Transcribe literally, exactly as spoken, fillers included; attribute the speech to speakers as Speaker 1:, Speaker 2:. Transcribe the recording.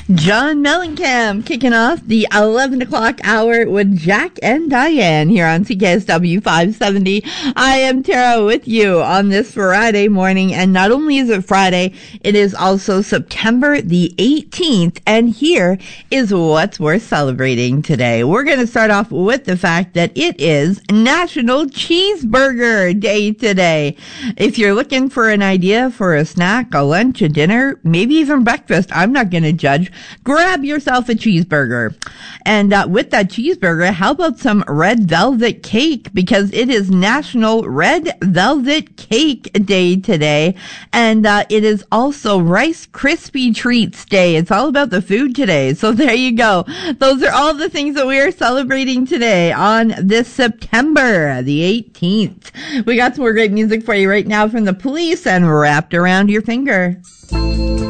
Speaker 1: John Mellencamp kicking off the eleven o'clock hour with Jack and Diane here on C K S W five seventy. I am Tara with you on this Friday morning, and not only is it Friday, it is also September the eighteenth, and here is what's worth celebrating today. We're going to start off with the fact that it is National Cheeseburger Day today. If you're looking for an idea for a snack, a lunch, a dinner, maybe even breakfast, I'm not going to judge. Grab yourself a cheeseburger. And uh, with that cheeseburger, how about some red velvet cake? Because it is National Red Velvet Cake Day today. And uh, it is also Rice Krispie Treats Day. It's all about the food today. So there you go. Those are all the things that we are celebrating today on this September the eighteenth. We got some more great music for you right now from The Police and Wrapped Around Your Finger.